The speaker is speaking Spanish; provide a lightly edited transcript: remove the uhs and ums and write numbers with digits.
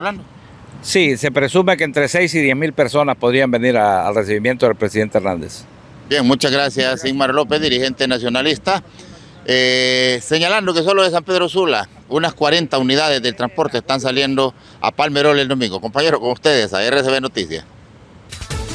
hablando. Sí, se presume que entre 6 y 10 mil personas podrían venir al recibimiento del presidente Hernández. Bien, muchas gracias, Inmar López, dirigente nacionalista. Señalando que solo de San Pedro Sula, unas 40 unidades del transporte están saliendo a Palmerol el domingo. Compañero, con ustedes, a RCB Noticias.